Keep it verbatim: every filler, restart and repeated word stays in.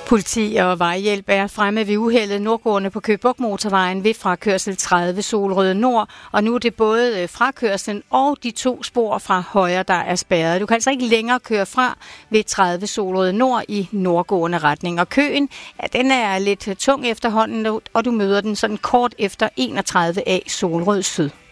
Politi og vejhjælp er fremme ved uheldet nordgående på Køge Bugt Motorvejen ved frakørsel tredive Solrød Nord, og nu er det både frakørslen og de to spor fra højre, der er spærret. Du kan altså ikke længere køre fra ved tredive Solrød Nord i nordgående retning, og køen, ja, den er lidt tung efterhånden, og du møder den sådan kort efter enogtredive A Solrød Syd.